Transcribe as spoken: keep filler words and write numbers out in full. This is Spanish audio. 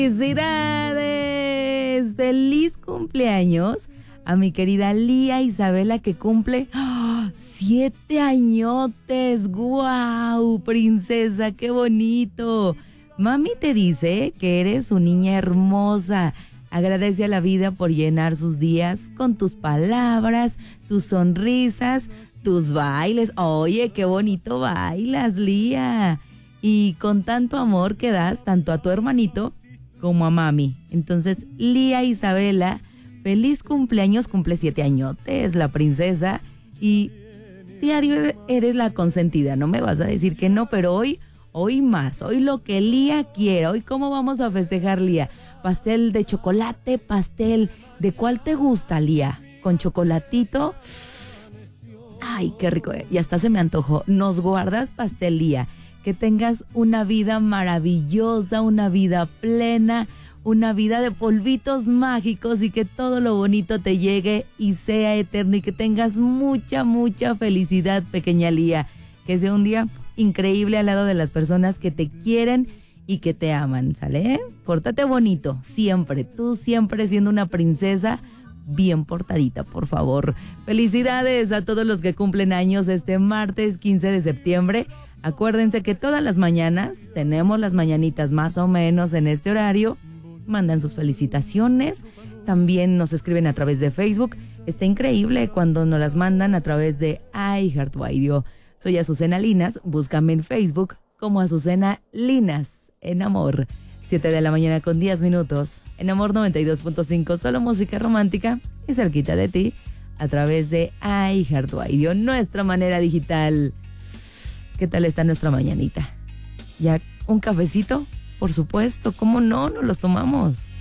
¡Felicidades! ¡Feliz cumpleaños a mi querida Lía Isabela, que cumple ¡oh! siete añotes! ¡Guau, princesa! ¡Qué bonito! Mami te dice que eres una niña hermosa. Agradece a la vida por llenar sus días con tus palabras, tus sonrisas, tus bailes. Oye, qué bonito bailas, Lía. Y con tanto amor que das tanto a tu hermanito como a mami. Entonces, Lía Isabela, feliz cumpleaños, cumple siete añotes, la princesa. Y diario eres la consentida, no me vas a decir que no, pero hoy, hoy más, hoy lo que Lía quiera. Hoy, ¿cómo vamos a festejar, Lía? Pastel de chocolate, pastel, ¿de cuál te gusta, Lía? ¿Con chocolatito? Ay, qué rico, eh. Y hasta se me antojó. Nos guardas pastel, Lía. Que tengas una vida maravillosa, una vida plena, una vida de polvitos mágicos y que todo lo bonito te llegue y sea eterno y que tengas mucha, mucha felicidad, pequeña Lía. Que sea un día increíble al lado de las personas que te quieren y que te aman, ¿sale? Pórtate bonito, siempre, tú siempre siendo una princesa bien portadita, por favor. Felicidades a todos los que cumplen años este martes quince de septiembre. Acuérdense que todas las mañanas tenemos las mañanitas más o menos en este horario. Mandan sus felicitaciones, también nos escriben a través de Facebook. Está increíble cuando nos las mandan a través de iHeartRadio. Soy Azucena Linas, búscame en Facebook como Azucena Linas, en Amor. siete de la mañana con diez minutos, en Amor noventa y dos punto cinco, solo música romántica y cerquita de ti a través de iHeartRadio, nuestra manera digital. ¿Qué tal está nuestra mañanita? ¿Ya un cafecito? Por supuesto, ¿cómo no? Nos los tomamos.